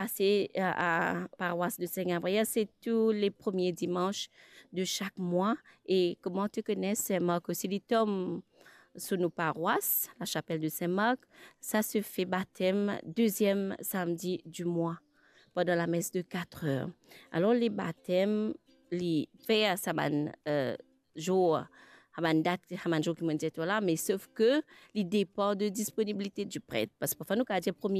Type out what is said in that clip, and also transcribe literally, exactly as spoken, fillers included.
passer à, à paroisse de Saint-Gabriel, c'est tous les premiers dimanches de chaque mois. Et comment tu connais Saint-Marc aussi, les tombes sous nos paroisses, la chapelle de Saint-Marc, ça se fait baptême deuxième samedi du mois pendant la messe de quatre heures. Alors les baptêmes, les faits à saban euh, jour, à date, à jour qui m'ont dit là, mais sauf que les dépend de disponibilité du prêtre. Parce que parfois nous quand dire premier